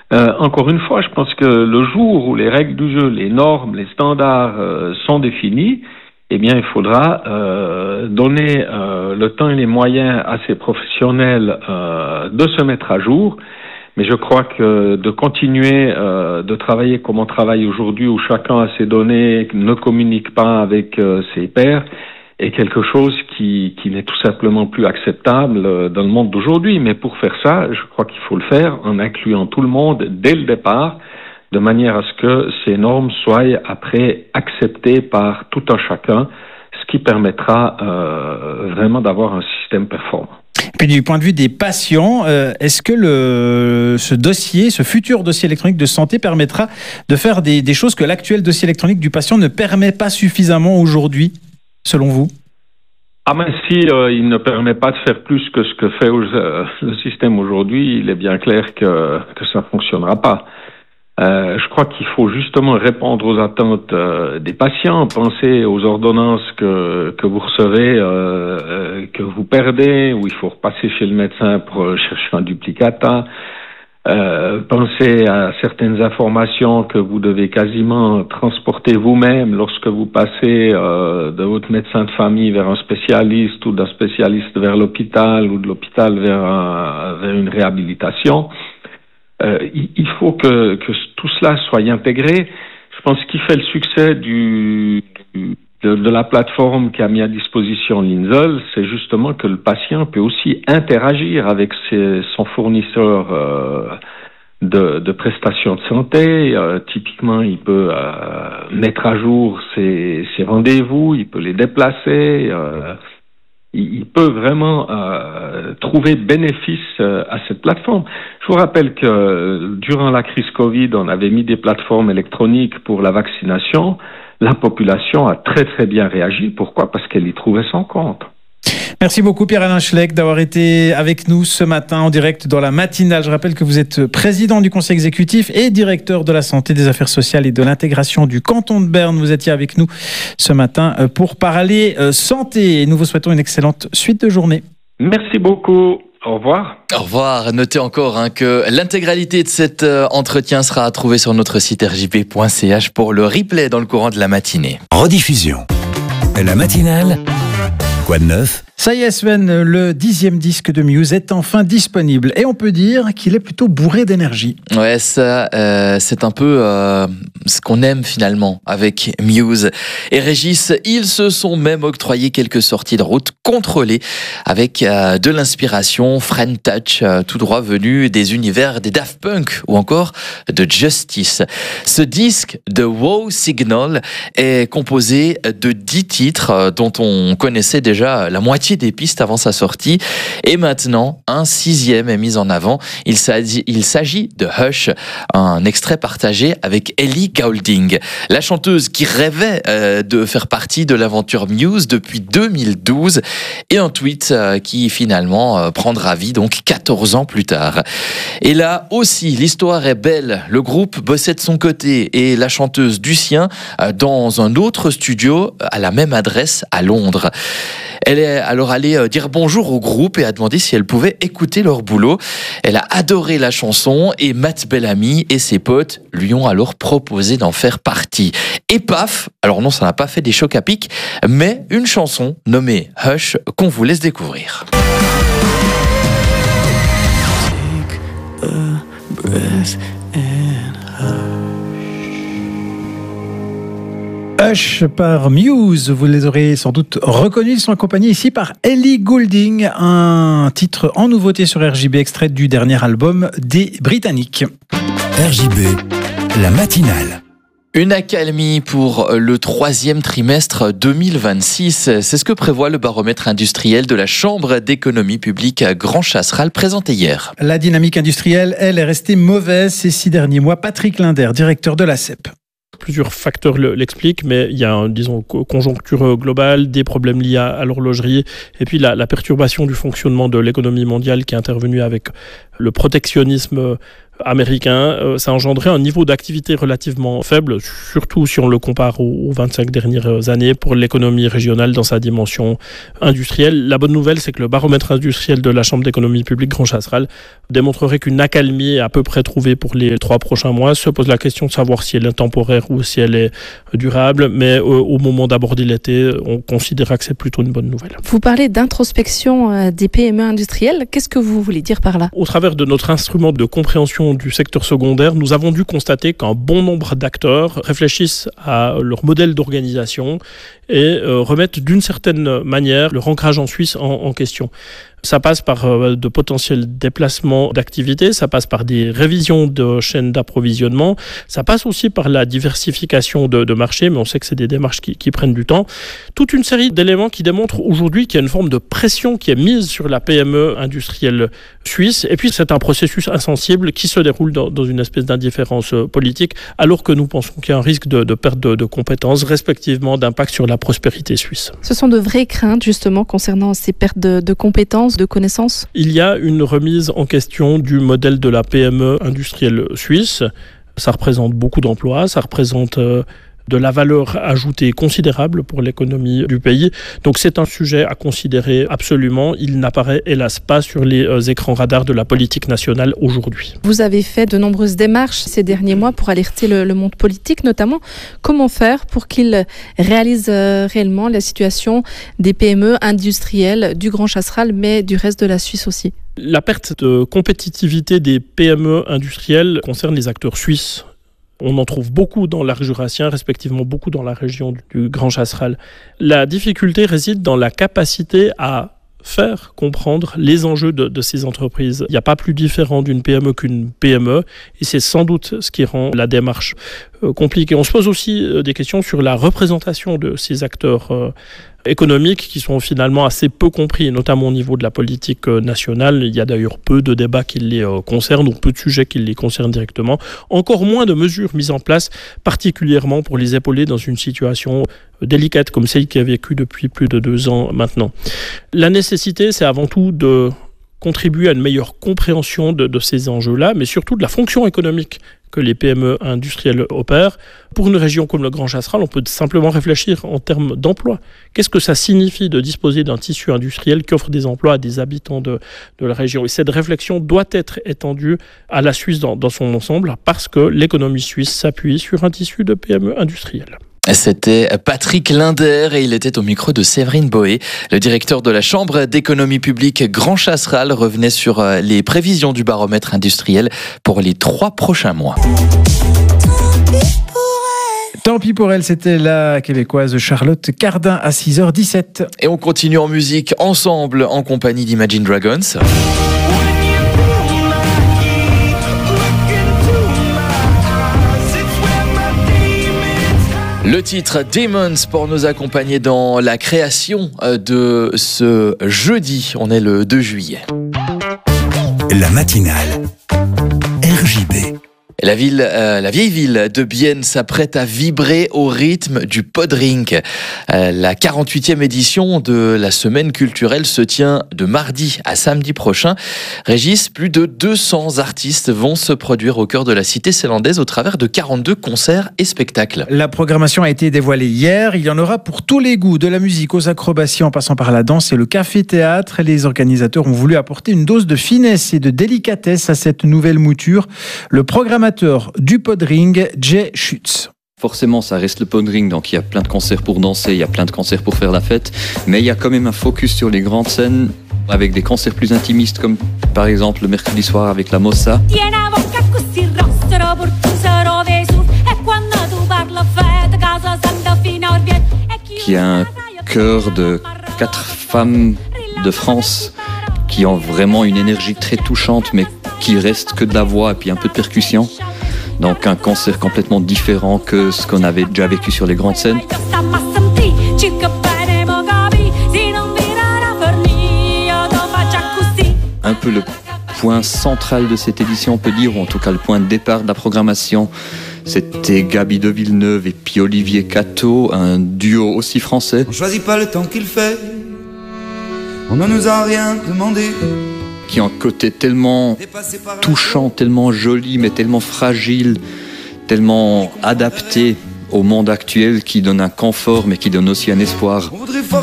Encore une fois, je pense que le jour où les règles du jeu, les normes, les standards sont définis, eh bien, il faudra donner le temps et les moyens à ces professionnels de se mettre à jour. Mais je crois que de continuer de travailler comme on travaille aujourd'hui, où chacun a ses données, ne communique pas avec ses pairs, est quelque chose qui n'est tout simplement plus acceptable dans le monde d'aujourd'hui. Mais pour faire ça, je crois qu'il faut le faire en incluant tout le monde dès le départ, de manière à ce que ces normes soient après acceptées par tout un chacun, ce qui permettra vraiment d'avoir un système performant. Puis du point de vue des patients, est-ce que ce futur dossier électronique de santé permettra de faire des choses que l'actuel dossier électronique du patient ne permet pas suffisamment aujourd'hui, selon vous ? Il ne permet pas de faire plus que ce que fait le système aujourd'hui, il est bien clair que ça ne fonctionnera pas. Je crois qu'il faut justement répondre aux attentes des patients. Pensez aux ordonnances que vous recevez, que vous perdez, où il faut repasser chez le médecin pour chercher un duplicata. Pensez à certaines informations que vous devez quasiment transporter vous-même lorsque vous passez de votre médecin de famille vers un spécialiste ou d'un spécialiste vers l'hôpital ou de l'hôpital vers une réhabilitation. Il faut que tout cela soit intégré. Je pense qu'il fait le succès de la plateforme qui a mis à disposition l'INSEL, c'est justement que le patient peut aussi interagir avec son fournisseur de prestations de santé. Typiquement, il peut mettre à jour ses rendez-vous, il peut les déplacer. Il peut vraiment trouver bénéfice à cette plateforme. Je vous rappelle que durant la crise Covid, on avait mis des plateformes électroniques pour la vaccination. La population a très très bien réagi. Pourquoi ? Parce qu'elle y trouvait son compte. Merci beaucoup Pierre-Alain Schleck d'avoir été avec nous ce matin en direct dans la matinale. Je rappelle que vous êtes président du conseil exécutif et directeur de la santé, des affaires sociales et de l'intégration du canton de Berne. Vous étiez avec nous ce matin pour parler santé. Nous vous souhaitons une excellente suite de journée. Merci beaucoup. Au revoir. Au revoir. Notez encore que l'intégralité de cet entretien sera à trouver sur notre site rjp.ch pour le replay dans le courant de la matinée. Rediffusion. La matinale. Quoi de neuf ? Ça y est Sven, le 10e disque de Muse est enfin disponible et on peut dire qu'il est plutôt bourré d'énergie. Ouais, ça, c'est un peu ce qu'on aime finalement avec Muse. Et Régis, ils se sont même octroyés quelques sorties de route contrôlées avec de l'inspiration Friend Touch, tout droit venu des univers des Daft Punk ou encore de Justice. Ce disque de Wow Signal est composé de 10 titres dont on connaissait déjà la moitié des pistes avant sa sortie, et maintenant un 6e est mis en avant. Il s'agit de Hush, un extrait partagé avec Ellie Goulding, la chanteuse qui rêvait de faire partie de l'aventure Muse depuis 2012, et un tweet qui finalement prendra vie donc 14 ans plus tard. Et là aussi, l'histoire est belle. Le groupe bossait de son côté et la chanteuse du sien dans un autre studio à la même adresse à Londres. Elle est alors allée dire bonjour au groupe et a demandé si elle pouvait écouter leur boulot. Elle a adoré la chanson et Matt Bellamy et ses potes lui ont alors proposé d'en faire partie. Et paf, alors non, ça n'a pas fait des chocs à pic, mais une chanson nommée Hush qu'on vous laisse découvrir. Take a breath and Hush par Muse, vous les aurez sans doute reconnus, ils sont accompagnés ici par Ellie Goulding, un titre en nouveauté sur RJB, extrait du dernier album des Britanniques. RJB, la matinale. Une accalmie pour le 3e trimestre 2026. C'est ce que prévoit le baromètre industriel de la Chambre d'économie publique Grand Chasseral présenté hier. La dynamique industrielle, elle, est restée mauvaise ces 6 derniers mois. Patrick Linder, directeur de l'ACEP. Plusieurs facteurs l'expliquent, mais il y a, conjoncture globale, des problèmes liés à l'horlogerie, et puis la perturbation du fonctionnement de l'économie mondiale qui est intervenue avec le protectionnisme américain, ça a engendré un niveau d'activité relativement faible, surtout si on le compare aux 25 dernières années pour l'économie régionale dans sa dimension industrielle. La bonne nouvelle, c'est que le baromètre industriel de la Chambre d'économie publique Grand Chasseral démontrerait qu'une accalmie est à peu près trouvée pour les 3 prochains mois. Se pose la question de savoir si elle est temporaire ou si elle est durable, mais au moment d'aborder l'été, on considérera que c'est plutôt une bonne nouvelle. Vous parlez d'introspection des PME industrielles. Qu'est-ce que vous voulez dire par là ? Au travers de notre instrument de compréhension du secteur secondaire, nous avons dû constater qu'un bon nombre d'acteurs réfléchissent à leur modèle d'organisation et remettent d'une certaine manière leur ancrage en Suisse en question. Ça passe par de potentiels déplacements d'activités, ça passe par des révisions de chaînes d'approvisionnement, ça passe aussi par la diversification de marchés, mais on sait que c'est des démarches qui prennent du temps. Toute une série d'éléments qui démontrent aujourd'hui qu'il y a une forme de pression qui est mise sur la PME industrielle suisse, et puis c'est un processus insensible qui se déroule dans une espèce d'indifférence politique, alors que nous pensons qu'il y a un risque de perte de compétences, respectivement d'impact sur la prospérité suisse. Ce sont de vraies craintes justement concernant ces pertes de compétences, de connaissances ? Il y a une remise en question du modèle de la PME industrielle suisse. Ça représente beaucoup d'emplois, ça représente de la valeur ajoutée considérable pour l'économie du pays. Donc c'est un sujet à considérer absolument. Il n'apparaît hélas pas sur les écrans radars de la politique nationale aujourd'hui. Vous avez fait de nombreuses démarches ces derniers mois pour alerter le monde politique notamment. Comment faire pour qu'il réalise réellement la situation des PME industrielles du Grand Chasseral, mais du reste de la Suisse aussi ? La perte de compétitivité des PME industrielles concerne les acteurs suisses. On en trouve beaucoup dans l'arc jurassien, respectivement beaucoup dans la région du Grand Chasseral. La difficulté réside dans la capacité à faire comprendre les enjeux de ces entreprises. Il n'y a pas plus différent d'une PME qu'une PME, et c'est sans doute ce qui rend la démarche compliquée. On se pose aussi des questions sur la représentation de ces acteurs économiques qui sont finalement assez peu compris, notamment au niveau de la politique nationale. Il y a d'ailleurs peu de débats qui les concernent, ou peu de sujets qui les concernent directement. Encore moins de mesures mises en place, particulièrement pour les épauler dans une situation délicate comme celle qui a vécu depuis plus de 2 ans maintenant. La nécessité, c'est avant tout de contribuer à une meilleure compréhension de ces enjeux-là, mais surtout de la fonction économique que les PME industrielles opèrent. Pour une région comme le Grand Chasseral, on peut simplement réfléchir en termes d'emploi. Qu'est-ce que ça signifie de disposer d'un tissu industriel qui offre des emplois à des habitants de la région ? Et cette réflexion doit être étendue à la Suisse dans son ensemble, parce que l'économie suisse s'appuie sur un tissu de PME industrielles. C'était Patrick Linder et il était au micro de Séverine Boé. Le directeur de la Chambre d'économie publique Grand Chasseral revenait sur les prévisions du baromètre industriel pour les 3 prochains mois. Tant pis pour elle, c'était la québécoise Charlotte Cardin à 6h17. Et on continue en musique ensemble en compagnie d'Imagine Dragons. Le titre Demons pour nous accompagner dans la création de ce jeudi. On est le 2 juillet. La matinale RJB. La vieille ville de Bienne s'apprête à vibrer au rythme du Podring. La 48e édition de la semaine culturelle se tient de mardi à samedi prochain. Régis, plus de 200 artistes vont se produire au cœur de la cité zélandaise au travers de 42 concerts et spectacles. La programmation a été dévoilée hier. Il y en aura pour tous les goûts, de la musique aux acrobaties en passant par la danse et le café-théâtre. Les organisateurs ont voulu apporter une dose de finesse et de délicatesse à cette nouvelle mouture. Le programmateur du Podring, Jay Schutz. Forcément, ça reste le Podring, donc il y a plein de concerts pour danser, il y a plein de concerts pour faire la fête, mais il y a quand même un focus sur les grandes scènes avec des concerts plus intimistes, comme par exemple le mercredi soir avec la Mossa, qui a un chœur de 4 femmes de France qui ont vraiment une énergie très touchante, mais qui reste que de la voix et puis un peu de percussion. Donc un concert complètement différent que ce qu'on avait déjà vécu sur les grandes scènes. Un peu le point central de cette édition, on peut dire, ou en tout cas le point de départ de la programmation, c'était Gaby de Villeneuve et puis Olivier Cateau, un duo aussi français. On choisit pas le temps qu'il fait, on ne nous a rien demandé. qui ont un côté tellement touchant, tellement joli, mais tellement fragile, tellement adapté au monde actuel, qui donne un confort, mais qui donne aussi un espoir.